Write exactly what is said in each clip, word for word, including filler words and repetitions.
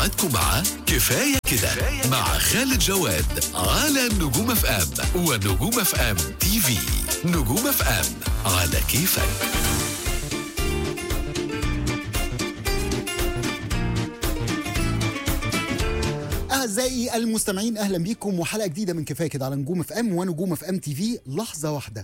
موعدكم مع كفاية كده مع خالد جواد على نجوم اف ام ونجوم اف ام تي في. نجوم اف ام على كيفك. أعزائي المستمعين، أهلا بيكم وحلقة جديدة من كفاية كده على نجوم اف ام ونجوم اف ام تي في. لحظة واحدة،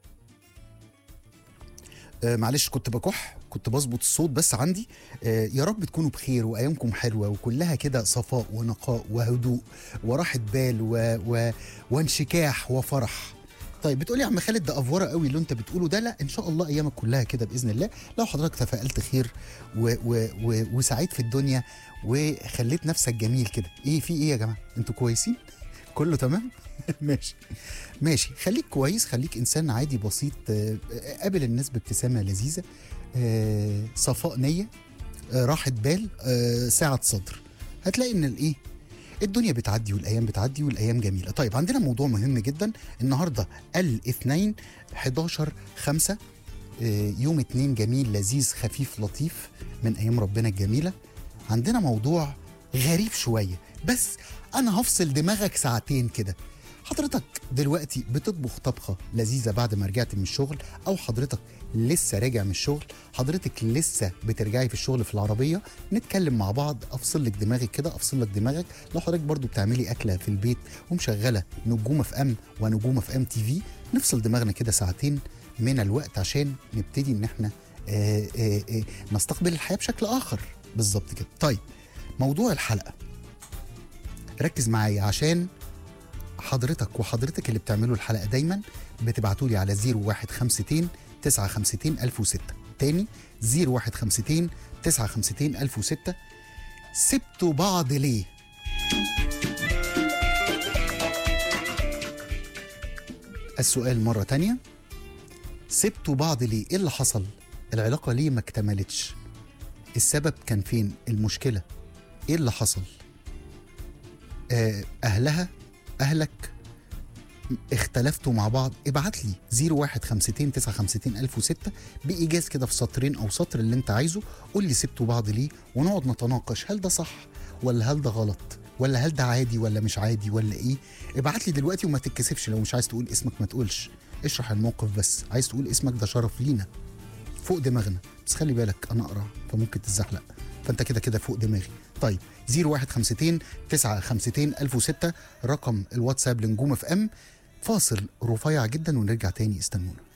آه معلش كنت بكح، كنت بظبط الصوت بس عندي. آه يا رب تكونوا بخير وأيامكم حلوة وكلها كده صفاء ونقاء وهدوء وراحة بال و... و... وانشكاح وفرح. طيب بتقولي يا عم خالد ده افوره قوي اللي انت بتقوله ده. لا، ان شاء الله ايامك كلها كده باذن الله، لو حضرتك تفائلت خير و و و وسعيد في الدنيا وخليت نفسك جميل كده. ايه في ايه يا جماعه؟ انتوا كويسين؟ كله تمام؟ ماشي ماشي، خليك كويس، خليك انسان عادي بسيط. قابل الناس بابتسامه لذيذه، صفاء نيه، راحه بال، سعه صدر. هتلاقي ان الايه الدنيا بتعدي والايام بتعدي والايام جميله. طيب عندنا موضوع مهم جدا النهارده، الاثنين حداشر خمسة، يوم اتنين جميل لذيذ خفيف لطيف من ايام ربنا الجميله. عندنا موضوع غريب شويه، بس انا هفصل دماغك ساعتين كده. حضرتك دلوقتي بتطبخ طبخه لذيذه بعد ما رجعت من الشغل، او حضرتك لسه راجع من الشغل، حضرتك لسه بترجعي في الشغل في العربيه، نتكلم مع بعض، افصل لك دماغك كده، افصل لك دماغك. لو حضرتك برضو بتعملي اكله في البيت ومشغله نجوم اف ام ونجوم اف ام تي في، نفصل دماغنا كده ساعتين من الوقت عشان نبتدي ان احنا آآ آآ نستقبل الحياه بشكل اخر. بالظبط كده. طيب موضوع الحلقه، ركز معايا عشان حضرتك وحضرتك اللي بتعملوا الحلقه دايما بتبعتوا لي على صفر واحد خمسة تسعة خمسة ألف وستة. تاني صفر واحد خمسة تسعة خمسة ألف وستة. سبتوا بعض ليه؟ السؤال مره تانية، سبتوا بعض ليه؟ ايه اللي حصل؟ العلاقه ليه ما اكتملتش؟ السبب كان فين؟ المشكله ايه اللي حصل؟ اهلها، اهلك، اختلفتوا مع بعض؟ ابعت لي صفر واحد خمسة تسعة خمسة ألف وستة بايجاز كده في سطرين او سطر اللي انت عايزه. قول لي سبتوا بعض ليه، ونقعد نتناقش هل ده صح ولا هل ده غلط، ولا هل ده عادي ولا مش عادي ولا ايه. ابعت لي دلوقتي وما تتكسفش، لو مش عايز تقول اسمك ما تقولش، اشرح الموقف بس. عايز تقول اسمك ده شرف لينا، فوق دماغنا، بس خلي بالك انا اقرا فممكن تتزحلق، فانت كده كده فوق دماغي. طيب صفر واحد خمسة تسعة خمسة ألف وستة رقم الواتساب لنجوم اف ام. فاصل رفيع جدا ونرجع تاني، استنونا.